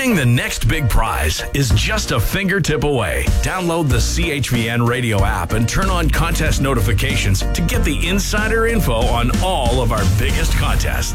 Winning the next big prize is just a fingertip away. Download the CHVN radio app and turn on contest notifications to get the insider info on all of our biggest contests.